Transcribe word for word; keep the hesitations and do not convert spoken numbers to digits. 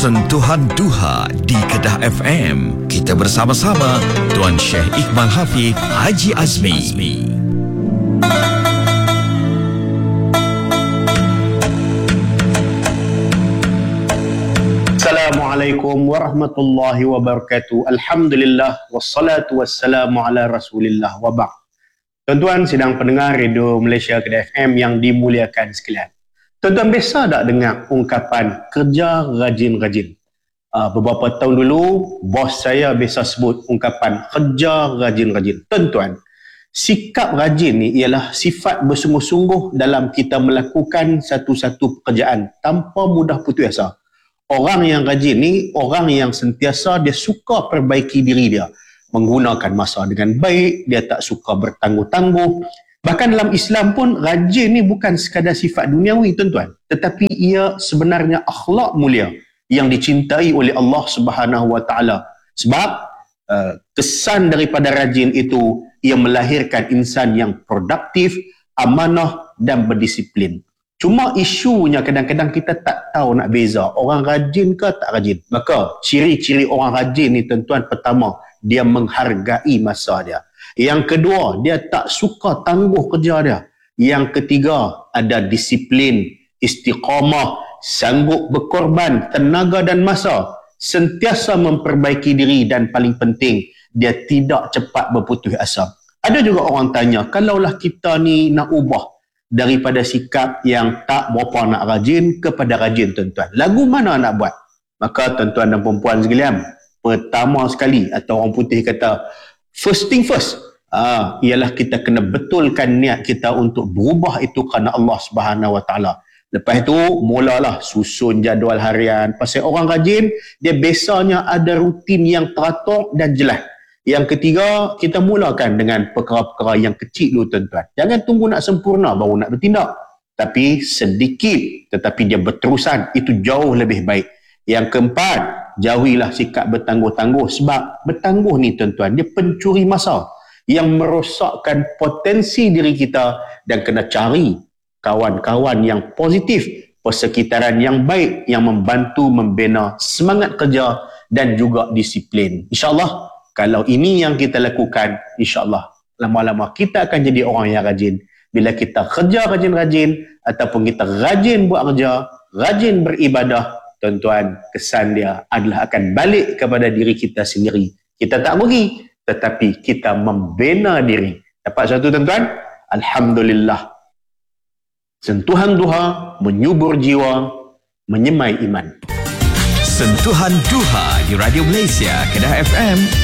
Sentuhan Duha di Kedah F M. Kita bersama-sama Tuan Syekh Iqbal Hafiz Haji Azmi. Assalamualaikum warahmatullahi wabarakatuh. Alhamdulillah wassalatu wassalamu ala Rasulillah wa ba'd. Tuan-tuan sidang pendengar Radio Malaysia Kedah F M yang dimuliakan sekalian. Tuan-tuan biasa tak dengar ungkapan kerja rajin-rajin? Uh, beberapa tahun dulu, bos saya biasa sebut ungkapan kerja rajin-rajin. Tuan-tuan, sikap rajin ni ialah sifat bersungguh-sungguh dalam kita melakukan satu-satu pekerjaan tanpa mudah putus asa. Orang yang rajin ni, orang yang sentiasa dia suka perbaiki diri dia. Menggunakan masa dengan baik, dia tak suka bertangguh-tangguh. Bahkan dalam Islam pun, rajin ni bukan sekadar sifat duniawi, tuan-tuan. Tetapi ia sebenarnya akhlak mulia yang dicintai oleh Allah Subhanahu Wa Taala. Sebab uh, kesan daripada rajin itu, ia melahirkan insan yang produktif, amanah dan berdisiplin. Cuma isunya kadang-kadang kita tak tahu nak beza orang rajin ke tak rajin. Maka ciri-ciri orang rajin ni, tuan-tuan, pertama, dia menghargai masa dia. Yang kedua, dia tak suka tangguh kerja dia. Yang ketiga, ada disiplin, istiqamah, sanggup berkorban tenaga dan masa, sentiasa memperbaiki diri dan paling penting, dia tidak cepat berputus asa. Ada juga orang tanya, kalaulah kita ni nak ubah daripada sikap yang tak berapa nak rajin kepada rajin, tuan-tuan, lagu mana nak buat? Maka tuan-tuan dan perempuan sekalian, pertama sekali, atau orang putih kata first thing first, ah, ialah kita kena betulkan niat kita untuk berubah itu kerana Allah Subhanahu Wa Taala. Lepas itu mulalah susun jadual harian. Pasal orang rajin, dia biasanya ada rutin yang teratur dan jelas. Yang ketiga, kita mulakan dengan perkara-perkara yang kecil dulu, tuan-tuan. Jangan tunggu nak sempurna baru nak bertindak. Tapi sedikit tetapi dia berterusan, itu jauh lebih baik. Yang keempat, jauhilah sikap bertangguh-tangguh. Sebab bertangguh ni, tuan-tuan, dia pencuri masa yang merosakkan potensi diri kita, dan kena cari kawan-kawan yang positif, persekitaran yang baik yang membantu membina semangat kerja dan juga disiplin. InsyaAllah, kalau ini yang kita lakukan, insyaAllah lama-lama kita akan jadi orang yang rajin. Bila kita kerja rajin-rajin ataupun kita rajin buat kerja, rajin beribadah, tuan-tuan, kesan dia adalah akan balik kepada diri kita sendiri. Kita tak rugi, tetapi kita membina diri. Dapat satu, tuan-tuan? Alhamdulillah. Sentuhan duha menyubur jiwa, menyemai iman. Sentuhan Duha di Radio Malaysia Kedah F M.